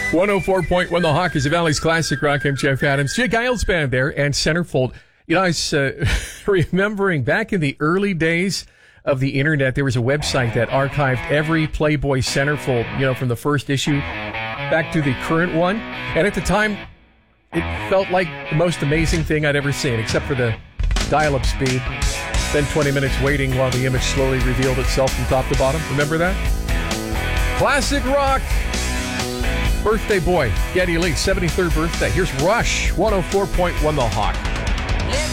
104.1 The Hawk is the Valley's classic rock. I'm Jeff Adams. Jay Giles Band there and Centerfold. You know, I was remembering back in the early days of the internet, there was a website that archived every Playboy Centerfold, you know, from the first issue back to the current one. And at the time, it felt like the most amazing thing I'd ever seen, except for the dial-up speed. Then 20 minutes waiting while the image slowly revealed itself from top to bottom. Remember that? Classic rock. Birthday boy, Geddy Lee, 73rd birthday. Here's Rush, 104.1 The Hawk.